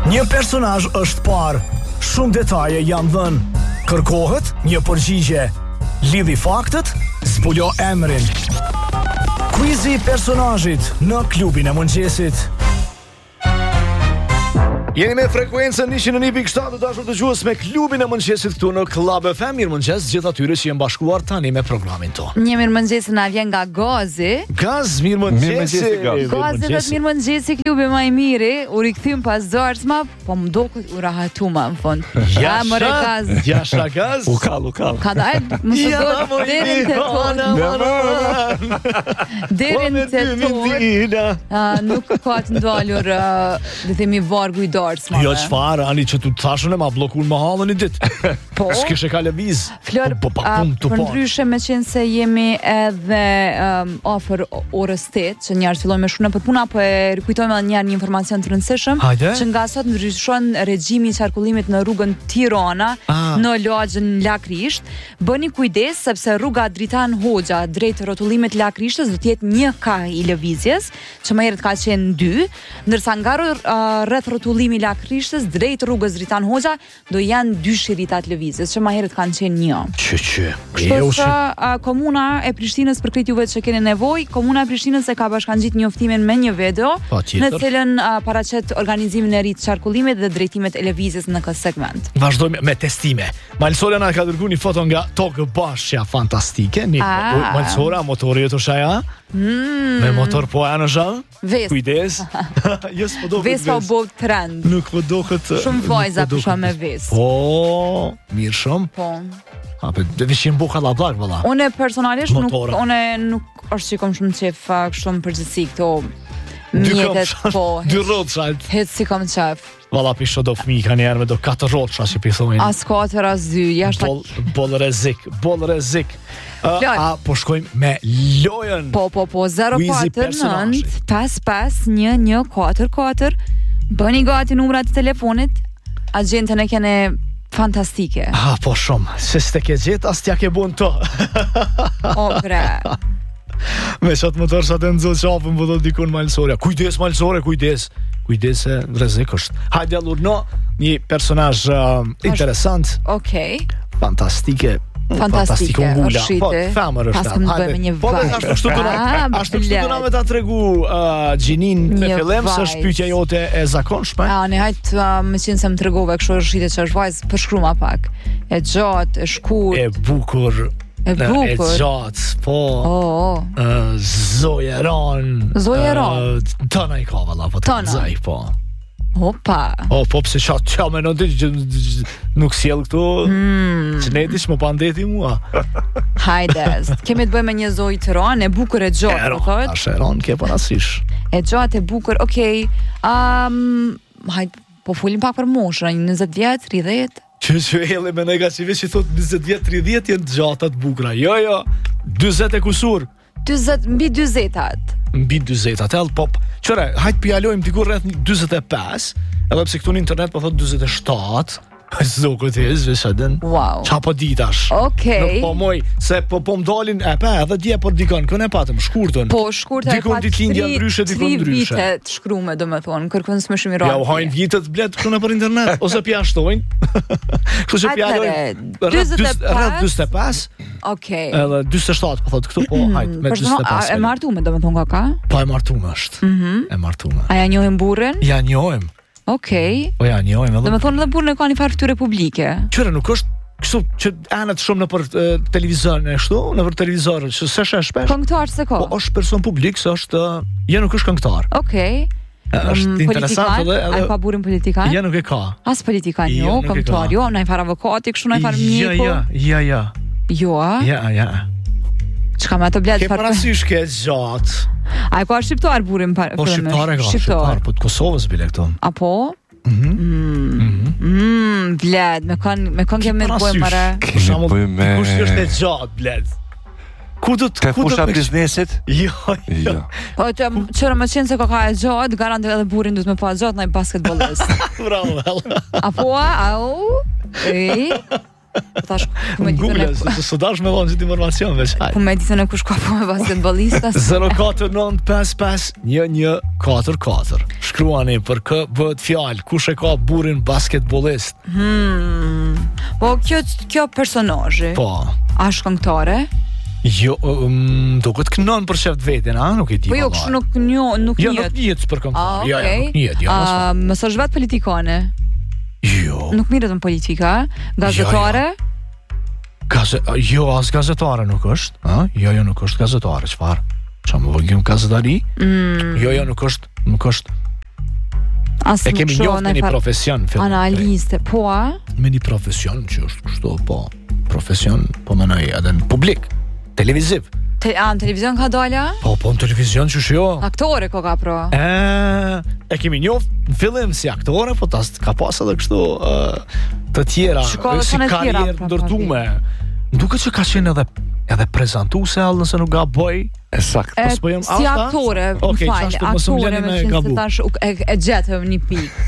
Një personazh është parë, shumë detaje janë dhënë. Kërkohet një përgjigje. Lidhi faktet, zbulo emrin. Quizi i personazhit në klubin e mëngjesit. Jeni me frekuencën 101.7 dashur dëgjues me klubin e mëngjesit këtu në Club FM. Mirëmëngjes gjithë atyre që janë bashkuar tani me programin tonë. Një mirëmëngjes na vjen nga Gazi. Gaz, mirëmëngjes. Gazi vetë mirëmëngjesi klubi më i miri. U rikthym pas zarsma, po më duket u rahatuma në fund. Ja më Gaz. Jasha Gaz. U kall. Ka dalë më së do deri te Deri te nuk ka të ndalur, le themi vargu i darsmave. Jo çfarë, ani që tu thashën e ma bllokuar më hallën i ditë. Po. S'kishe ka lëviz. Flor, për ndryshe me qenë se jemi edhe afër orës 8, që njerëz fillojnë me shkruan për puna, po e rikujtojmë edhe një informacion të rëndësishëm, që nga sot ndryshon regjimi i qarkullimit në rrugën Tirana në lagjën Lakrisht. Bëni kujdes sepse rruga Dritan Hoxha drejt rrotullimit Lakrishtës do të jetë një kah i lëvizjes, që më herët ka qenë 2, ndërsa nga rreth rrotullimit Lakrishtës drejt rrugës Dritan Hoxha do janë 2 shiritat lëvizjes, që më herët kanë qenë 1. Kështu që komuna e Prishtinës, për këtë juve që keni nevojë, komuna e Prishtinës e ka bashkangjit njoftimin me një video në cilën paraqet organizimin e ri të qarkullimit dhe drejtimet e lëvizjes në këtë segment. Vazhdojmë me testime. Malsora na ka dërguar një foto nga Tokë Bashkja fantastike. Malsora, motori të shaja. Me motor po anë zhall. Kujdes. Jo s'po do. Vespa bo trend. Nuk po do këtë. Shumë vajza pisha me Vespa. Po, mirë shumë. Po. Apo deve qenë buka la blag valla. Unë personalisht nuk është që kom shumë qef kështu në përgjithësi këto mjetet, po. 2 rrotshat. Het si kom qef. Valla pisho do fëmijë kanë njerë me do 4 rrotsha që pisojnë. As 4 as 2, jashtë. Boll rrezik. Po shkojmë me lojën. Po 049 55 1144. Bëni gati numrat të telefonit. Agjentën e kene fantastike. Po shumë. Se s'te ke gjetë, as t'ja ke bun to. O bre. Me qatë motor sa të nëzot qafën, po do dikun Malsore. Kujdes Malsore, kujdes. Kujdes e rrezik është. Hajde allur një personazh interesant. Okej. Fantastike, është po, femër është. Pas këmë bëjmë një vajzë. Ashtu të na me ta tregu Gjinin me fillim, se është pyetja jote e zakonshme. Ne hajtë me qenë se më tregove kështu rrshite që është vajzë, përshkruma pak. E gjatë, e shkurt. E bukur. E gjatë, po. Zojeron. Tëna i ka valla, po të zaj, po. Opa. Po pse qa me në që nuk sjell këtu, që ne dish më pandeti mua. Hajde, kemi të bëjmë me një zoj të ron, e bukur e gjatë, po thot? Ashe ron, ke parasysh. E gjatë, e bukur, okej. Hajde, po folim pak për moshën, 20 vjet, 30. Që hele me negative që thot 20 vjet, 30 jenë të gjatat bukra. Jo, 20 e kusur. 20, mbi 20-at. Mbi 20-at, pop. Qëre, hajtë pjalojmë dikur rreth 25, edhe pse këtu në internet po thot 27. Zdo këtë e zveshadën. Wow. Qa po ditash. Okej. Nuk po moj, se po m'dalin, edhe dje por dikon, kënë e patëm, shkurtën. Po, shkurtën e pat 3 vite të shkrume, do me thonë, kërkën s'me shumë i rrallë. Ja, u hajnë vitet blet këtu në për internet, ose pjashtojnë. Kështu që pjalojnë rreth 25. Okej. Edhe 27, po thotë këtu, po, hajtë, me 25. E martume, do me thonë ka? Po, e martume është. E martume. A ja njohim burrin? Ja njohim. Okej. Po ja njohim edhe. Do me thonë edhe burrin e ka një farë fytyrë publike. Qëre nuk është kështu që anet shumë në për televizor në kështu, në për televizor që se shpesh. Këngëtar se ka. Po është person publik, se është nuk është këngëtar. Okej. Është interesant edhe. A ka burrin politikan? Ja nuk e ka. As politikan, jo, këngëtar, jo, ndaj farë avokati, kështu ndaj farë mjeku. Ja. Jo, a? Ja. Çka me ato blet farë? Ke parasysh ke gjatë. A e ka shqiptar burin për Po shqiptar e ka, shqiptar, po të Kosovës bile këto. A po? Bled, me kanë kemi të bojmë mëre. Kemi bojmë me... Kush që është e gjatë, bled? Ku do të... Ka fusha biznesit? Jo. Po të qërë më qenë se ka e gjatë, garante edhe burin du të me pa gjatë, na i basketbolist. Bravo, vela. A po, au? Tash Google, s'u dash me vonë këtë informacion veç. Po me ditën e kush ka po me basketbollistas. 049551144. Shkruani për kë bëhet fjalë, kush e ka burrin basketbollist. Po kjo personazhi. Po. A këngëtare? Jo, duket kënon për shef vetën, a? Nuk e di. Po jo, kështu nuk njihet për këngëtare. Jo, nuk njihet, jo. Mos është vetë politikane. Jo. Nuk mirët në politika, gazetare? Jo, as gazetare nuk është, a? Jo, nuk është gazetare, çfarë? Qa më vëgjim gazetari? Jo, nuk është. E kemi njoft me një profesion. Analiste, po a? Me një profesion që është kështu, po. Profesion, po menoj edhe në publik. Televiziv. Në televizion ka dala? Po në televizion që shjo. Aktore ko ka pro? E kemi njoft në fillim si aktore, po tas ka pas edhe kështu të tjera, si karierë ndërtume. Duket që ka qenë edhe prezantuese all nëse nuk gaboj. Sakt. Si aktore, aktore me qenë se tash e gjetëm një pikë.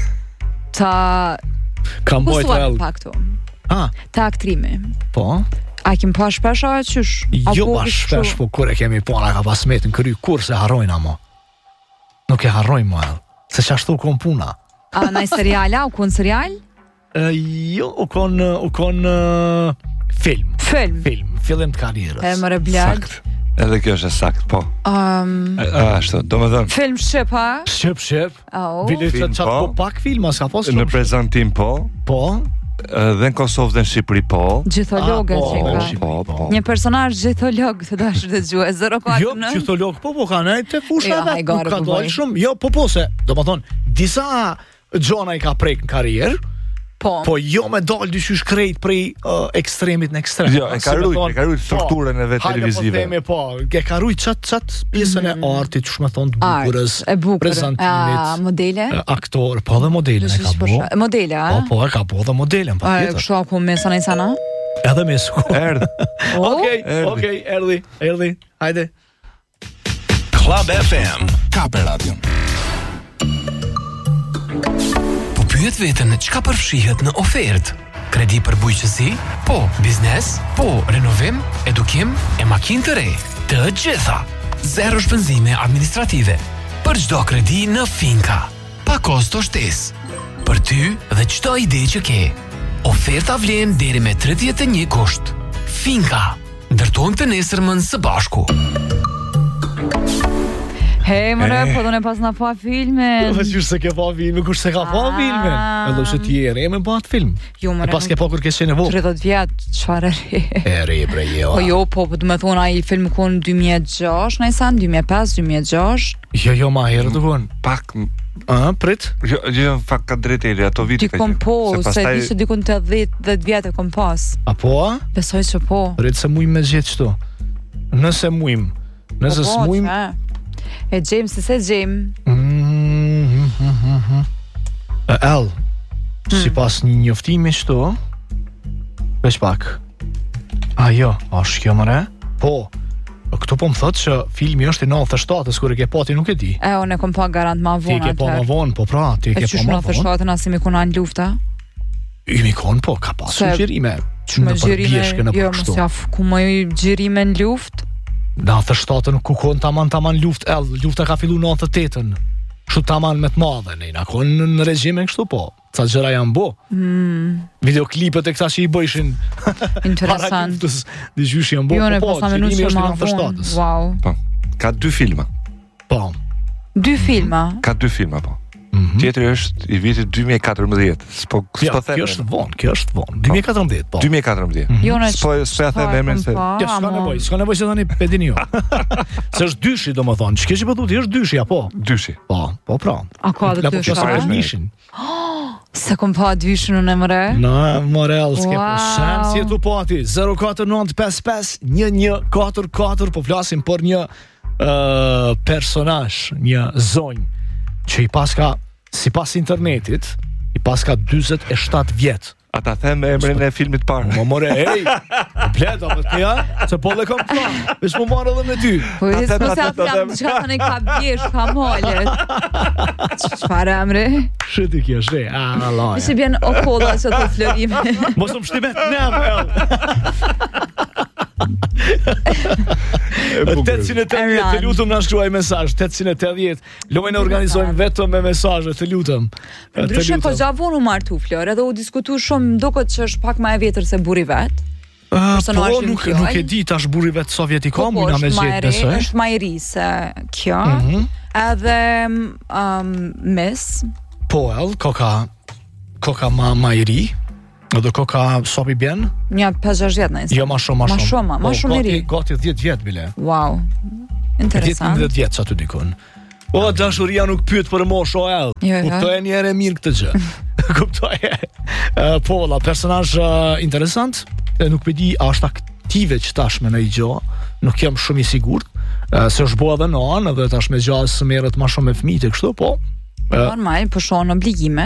Kam bojt all. Ta aktrimi. Po. A kem pa shpesh a qysh? Jo pa shpesh, po kur e kemi pona ka pas metin kry kur se harrojna mo. Nuk e harrojnë mo edhe. Se që ashtu u kon puna. A naj seriala, u kon serial? Jo, u kon film. Fillim të karierës. E më reblad. Sakt. Edhe kjo është sakt, po. Ashtu, do me dhënë. Film shqip, ha? Shqip. Vile që qatë po pak film, as ka pas në prezentim, po. Po. Dhe në Kosovë dhe në Shqipëri, po. Gjithologë që ka. Një personazh gjitholog të dash të dëgjue. 049. Jo, gjitholog, po ka nejtë të fusha dhe nuk ka dojnë shumë. Jo, po se, do më thonë, disa gjona i ka prek në karierë, po jo me dalë dyshysh krejt prej ekstremit në ekstrem. Jo, e ka rujt strukturën e vetë televizive. Hajde po e ka rujt qatë pjesën e artit, që shme thonë të bukurës, prezantimit, modele, aktor, po dhe modele e ka bo. Modele, a? Po e ka bo dhe modele, pa tjetër. Kështu aku me sana i sana? Edhe me s'ku. Erdh. Okej, erdi, hajde. Club FM, Kape Radio. Pyet vetën çka përfshihet në ofertë. Kredi për bujqësi? Po. Biznes? Po. Renovim? Edukim? E makinë të re? Të gjitha. Zero shpenzime administrative. Për çdo kredi në Finka. Pa kosto shtesë. Për ty dhe çdo ide që ke. Oferta vlen deri me 31 gusht. Finka. Ndërtojmë të nesërmën së bashku. Hej, mëre, po do ne pas na pa filmin. Po qysh se ke pa filmin, kush se ka pa filmin? Edhe që ti e re me pa atë film. Jo, mëre. Pas ke pa kur ke qenë vogël. 30 vjet, çfarë re? E re bre, jo. Po jo, po do të thonë ai film kon 2006, në sa 2005, 2006. Jo, ma herë të kon. Pak prit? Jo, fakt ka drejtë ato vite. Ti kom po, se di se dikun të 10 vjet e kom pas. A po? Besoj se po. Prit se mujm me gjet çto. Nëse mujm. Nëse smujm. E James, se James. Si pas një njoftimi shto, veç pak. Jo, është kjo mëre? Po, këtu po më thotë që filmi është i 97-ës, kur e ke pati nuk e di. Unë e kom pa garant ma vonë. Ti ke pa ma vonë, po pra, ti ke pa ma vonë. E qysh 97-ën asi mi kona në lufta? I mi konë, po, ka pasu gjirime. Që në përbjeshke në për kështu. Ku më gjirime në luft? Në 97-ën ku konë taman lufta ka fillu në 98-ën. Shu taman me të madhe, nejna konë në regjime kështu, po. Ca gjëra janë bo. Videoklipet e këta që i bëjshin interesant. Para luftës, dhe gjysh janë bo. Jo, ne pas në menu që ma vonë. Wow. Po, ka 2 filma. Po. 2 filma? Ka 2 filma, po. Tjetëri është i vitit 2014. Kjo është vonë. 2014, po. 2014. Jo, në s'po e them emrin se. S'ka nevojë se tani pedini jo. Se është dyshi, domethënë. Ç'ke që po thotë, është dyshi apo? Dyshi. Po pra. A ka dhe dyshi? Se kom pa dyshin unë mëre? Në morel, s'ke po shenë si e tu pati. 04955 1144, po flasim për një personazh, një zonjë që i paska, si pas internetit, i paska 27 vjet Ata them emrin e filmit parë. Më more, pleta, se po le kam plan, veç më marrë edhe me ty. Po e s'po sa flam, çka tani ka bjesh, ka molet. Çfarë emri? Shiti kjo, Allah. Si bjen okolla sot të florime. Mos më shtimet nem. 880, të lutem na shkruaj mesazh 880. Lojën organizojmë vetëm me mesazhe, të lutem. Ndryshe ko gjavon u martu Flor, edhe u diskutu shumë, duket që është pak më e vjetër se burri vet. Po nuk e di tash burri vet sa vjet i ka, mujna me gjet besoj. Është më i ri se kjo. Edhe Miss. Po, koka më i ri. Edhe koka sa i bjen? Një 5-6 vjet nëse. Jo, më shumë i ri. Gati 10 vjet bile. Wow. Interesant. 10 vjet sa të dikon. O, dashuria nuk pyet për moshë o ell. Kuptoj një herë mirë këtë gjë. Kuptoj. Po, la personazh interesant. Nuk e di a është aktive që tashme në i gjë. Nuk jam shumë i sigurt. Se është bo edhe në anë, edhe tash me gjallë së merret më shumë me fëmijët e kështu, po. Normal, po shohën obligime.